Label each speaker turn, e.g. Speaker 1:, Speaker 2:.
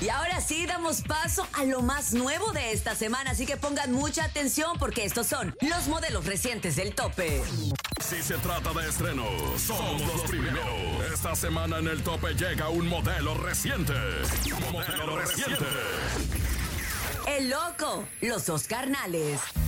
Speaker 1: Y ahora sí damos paso a lo más nuevo de esta semana, así que pongan mucha atención porque estos son los modelos recientes del tope.
Speaker 2: Si se trata de estrenos, somos los primeros. Esta semana en el tope llega un modelo reciente.
Speaker 1: El Loco, los dos carnales.